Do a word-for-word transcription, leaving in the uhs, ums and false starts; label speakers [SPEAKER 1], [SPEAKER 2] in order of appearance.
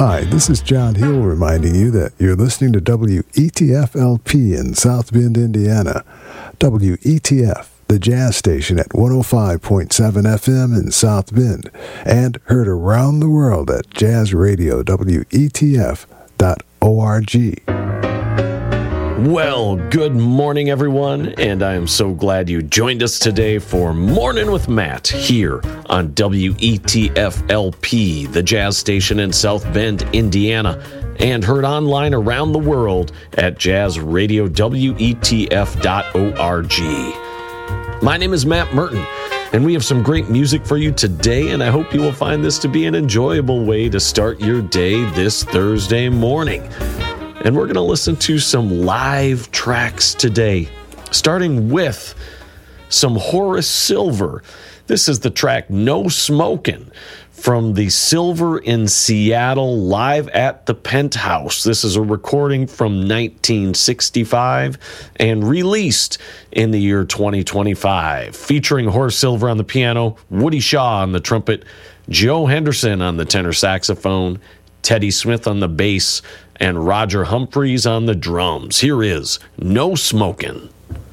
[SPEAKER 1] Hi, this is John Hill reminding you that you're listening to W E T F L P in South Bend, Indiana. W E T F, the jazz station at one oh five point seven F M in South Bend, and heard around the world at jazz radio W E T F dot org.
[SPEAKER 2] Well, good morning, everyone, and I am so glad you joined us today for Morning with Matt here on W E T F L P, the jazz station in South Bend, Indiana, and heard online around the world at jazz radio W E T F dot org. My name is Matt Merton, and we have some great music for you today, and I hope you will find this to be an enjoyable way to start your day this Thursday morning. And we're going to listen to some live tracks today, starting with some Horace Silver. This is the track No Smokin' from the Silver in Seattle live at the Penthouse. This is a recording from nineteen sixty-five and released in the year twenty twenty-five, featuring Horace Silver on the piano, Woody Shaw on the trumpet, Joe Henderson on the tenor saxophone, Teddy Smith on the bass, and Roger Humphreys on the drums. Here is No Smokin'.